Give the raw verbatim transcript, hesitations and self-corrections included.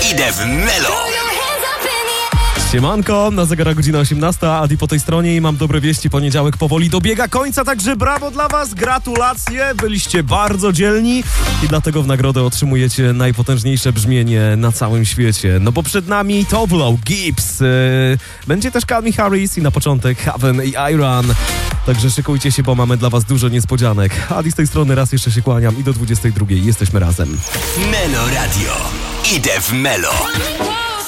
Idę w Melo. Siemanko, na zegarach godzina osiemnasta, Adi po tej stronie i mam dobre wieści. Poniedziałek powoli dobiega końca, także brawo dla was, gratulacje, byliście bardzo dzielni i dlatego w nagrodę otrzymujecie najpotężniejsze brzmienie na całym świecie. No bo przed nami Toblo, Gibbs, yy, będzie też Calvin Harris i na początek Heaven i Iron. Także szykujcie się, bo mamy dla was dużo niespodzianek. Adi z tej strony raz jeszcze się kłaniam i do dwudziestej drugiej jesteśmy razem. Melo Radio. Idę w Melo.